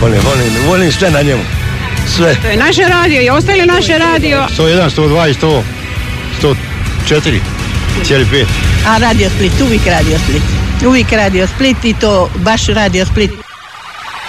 Volim sve na njemu. Sve. To je naše radio i ostali naše radio. 101, 102 i 104,5. A Radio Split, uvijek Radio Split. Uvijek Radio Split i to baš Radio Split.